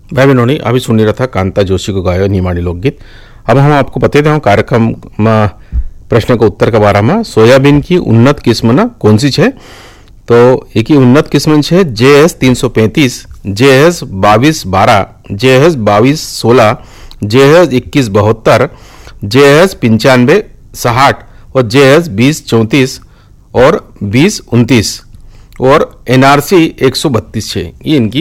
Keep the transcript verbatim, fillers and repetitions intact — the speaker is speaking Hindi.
भाई बहनों ने अभी सुन रहा था कांता जोशी को गायो निमाणी लोकगीत। अब हम आपको बता दें कार्यक्रम में प्रश्न का उत्तर के बारे में। सोयाबीन की उन्नत किस्म ना कौन सी है? तो एक ही उन्नत किस्म है जे एस तीन सौ पैंतीस, जे एस बाईस बारह, जे एस बाईस सोलह, जे एस इक्कीस बहत्तर, जे एस पंचानवे साठ और जे एस बीस चौंतीस और बीस उनतीस और एनआरसी एक सौ बत्तीस है। ये इनकी